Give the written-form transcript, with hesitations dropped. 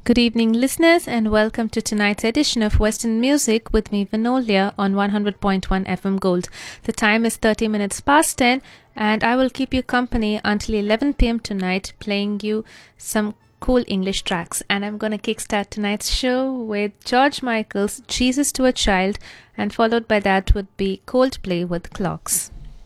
Good evening, listeners, and welcome to tonight's edition of Western Music with me, Vinolia, on 100.1 FM Gold. The time is 30 minutes past 10, and I will keep you company until 11 p.m. tonight, playing you some cool English tracks. And I'm going to kickstart tonight's show with George Michael's Jesus to a Child, and followed by that would be Coldplay with Clocks.